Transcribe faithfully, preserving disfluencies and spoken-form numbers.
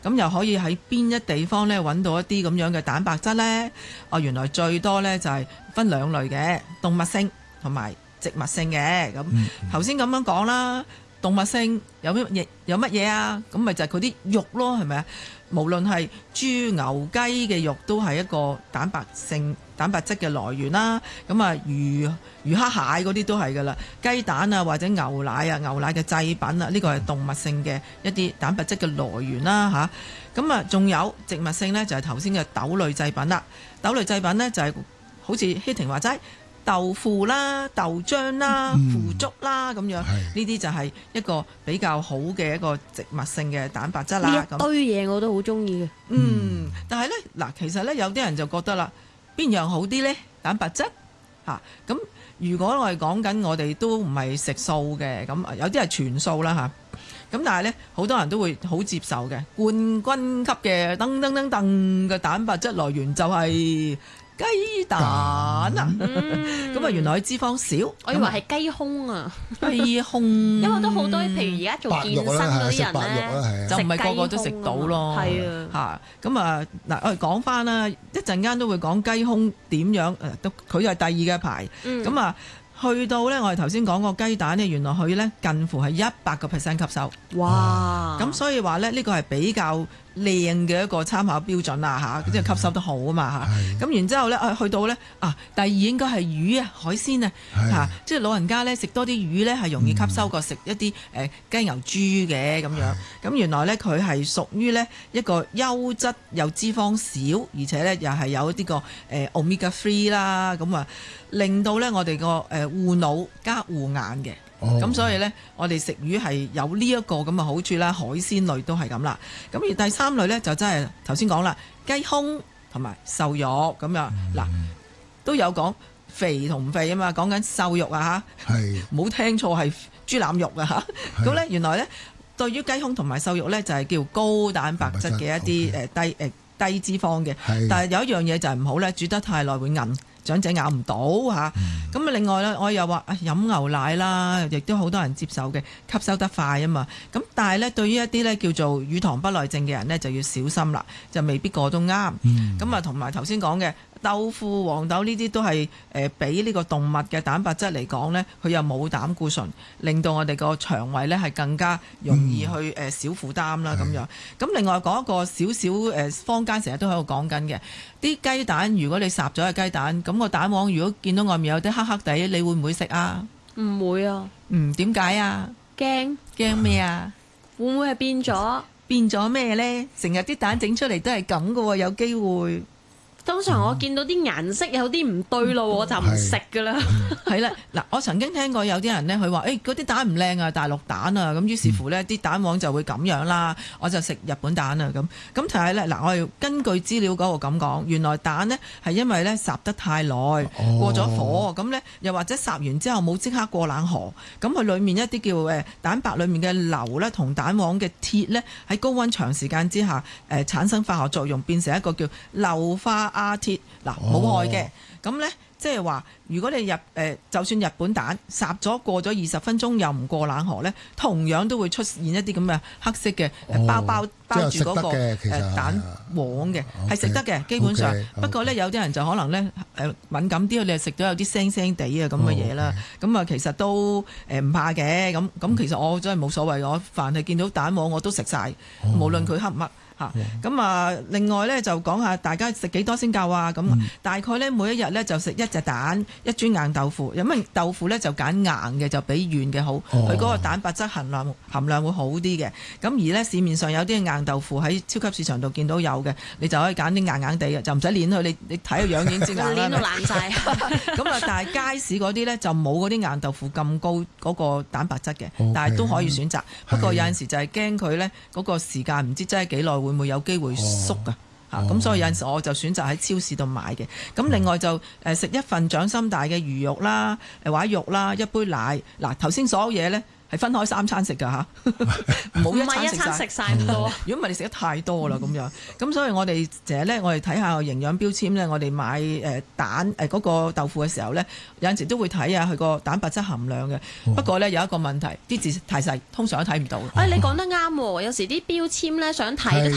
咁又可以喺邊一地方呢揾到一啲咁樣嘅蛋白質呢？哦，原來最多呢就係分兩類嘅，動物性同埋植物性嘅。咁頭先咁樣講啦，動物性有乜嘢有乜嘢啊？咁咪就係佢啲肉咯，係咪啊？無論係豬牛雞嘅肉都係一個蛋白性蛋白質嘅來源啦。咁啊魚魚蝦蟹嗰啲都係噶啦，雞蛋啊或者牛奶啊牛奶嘅製品啊，呢個係動物性嘅一啲蛋白質嘅來源啦嚇。咁啊仲有植物性呢，就係頭先嘅豆類製品啦。豆類製品呢，就係好似希婷話齋，豆腐啦、豆漿啦、腐竹啦咁樣，呢啲就係一個比較好嘅一個植物性嘅蛋白質啦。 呢一堆嘢我都好中意嘅。 嗯，但係呢，嗱，其實呢，有啲人就覺得啦，邊樣好啲呢？蛋白質嚇咁、啊。如果我哋講緊我哋都唔係食素嘅，咁有啲係全素啦嚇。咁、啊、但係呢，好多人都會好接受嘅冠軍級嘅噔噔噔噔嘅蛋白質來源就係、是。雞蛋啊，咁啊、嗯、原來佢脂肪少， 我以為係雞胸啊， 雞胸， 因為都好多，譬如而家做健身嗰啲人咧， 就唔係個個都食到咯， 係啊， 嚇咁啊嗱，我哋講翻啦，一陣間都會講雞胸點樣，誒都佢係第二嘅牌，咁、嗯、啊去到咧，我哋頭先講個雞蛋咧，原來佢咧近乎係一百個 percent 吸收， 哇！ 咁所以話咧呢個係比較靚嘅一個參考標準啦嚇，即係吸收得好啊嘛嚇。咁然之後咧，啊去到咧啊，第二應該係魚啊海鮮啊嚇，即係老人家咧食多啲魚咧係容易吸收過食一啲誒雞牛豬嘅咁樣。咁原來咧佢係屬於咧一個優質又脂肪少，而且咧又係有啲個誒 omega three 啦，咁啊令到咧我哋個誒護腦加護眼嘅。咁、oh. 所以呢，我哋食魚係有呢一個咁嘅好處啦，海鮮類都係咁啦。咁而第三類呢，就真係頭先講啦，雞胸同埋瘦肉咁樣嗱、mm. 都有講肥同唔肥啊嘛，講緊瘦肉啊嚇，唔好聽錯係豬腩肉啊嚇。咁呢，原來呢，對於雞胸同埋瘦肉呢，就係叫高蛋白質嘅一啲誒低誒、okay. 低脂肪嘅，但係有一樣嘢就係唔好呢，煮得太耐會韌。長者咬唔到嚇，咁、嗯、啊另外咧，我又話啊飲牛奶啦，亦都好多人接受嘅，吸收得快啊嘛。咁但係咧，對於一啲咧叫做乳糖不耐症嘅人咧，就要小心啦，就未必個個都啱。咁啊，同埋頭先講嘅豆腐、黃豆呢啲都係誒比呢個動物嘅蛋白質嚟講咧，佢又冇膽固醇，令到我哋個腸胃咧係更加容易去誒、呃、少負擔啦咁樣。咁另外講一個少少誒坊間成日都喺度講緊嘅，啲雞蛋如果你烚咗嘅雞蛋咁。個蛋黃如果見到外面有啲黑黑地，你會唔會食啊？ 唔會啊。 嗯，點解啊？ 驚驚咩啊？ 會唔會係變咗？變咗咩呢？成日啲蛋整出嚟都係咁噶喎，有機會。 通常我見到啲顏色有啲唔對路，我就唔食噶啦。 係啦，嗱，我曾經聽過有啲人呢，佢話誒嗰啲蛋唔靚啊，大陸蛋啊，咁於是乎呢啲蛋黃就會咁樣啦，我就食日本蛋啊咁。咁但係呢，嗱，我哋根據資料嗰個咁講，原來蛋呢係因為呢烚得太耐，過咗火，咁、哦、呢又或者烚完之後冇即刻過冷河，咁佢裡面一啲叫誒蛋白裡面嘅硫呢，同蛋黃嘅鐵呢，喺高溫長時間之下誒、呃、產生化學作用，變成一個叫硫化亞鐵，嗱冇害嘅，咁呢，即係話，如果你日誒、呃、就算日本蛋烚咗過咗二十分鐘又唔過冷河呢，同樣都會出現一啲咁嘅黑色嘅包包、哦、包住嗰、那個誒蛋黃嘅，係食得嘅基本上。Okay, okay. 不過呢，有啲人就可能呢誒敏感啲，你係食到有啲腥腥地啊咁嘅嘢啦。咁啊、okay. 其實都誒唔怕嘅。咁咁其實我真係冇所謂，我凡係見到蛋黃我都食晒、哦，無論佢黑唔黑。嚇咁啊！另外咧就講下大家食幾多先夠啊？咁、嗯、大概咧每一日咧就食一隻蛋，一磚硬豆腐。有咩豆腐咧就揀硬嘅，就比軟嘅好。佢、哦、嗰個蛋白質含量含量會好啲嘅。咁而咧市面上有啲硬豆腐喺超級市場度見到有嘅，你就可以揀啲硬硬地嘅，就唔使攣佢。你你睇個樣已經知硬啦。攣到爛晒。咁啊，但係街市嗰啲咧就冇嗰啲硬豆腐咁高嗰個蛋白質嘅， okay, 但係都可以選擇。不過有陣時就係驚佢咧嗰個時間唔知真係幾耐。會唔會有機會縮啊？嚇、哦！咁、啊、所以有陣時我就選擇喺超市度買嘅。咁另外就誒食一份掌心大嘅魚肉啦，誒或者肉啦，一杯奶。嗱，頭先所有嘢咧係分開三餐食㗎嚇，唔好一餐食晒咁多。如果唔係你食得太多啦咁樣。咁所以我哋成日咧，我哋睇下營養標籤咧，我哋買誒蛋誒嗰個豆腐嘅時候咧，有陣時都會睇下佢個蛋白質含量嘅。不過咧有一個問題，啲字太細，通常都睇唔到。誒、哎，你講得啱喎，有時啲標籤咧想睇得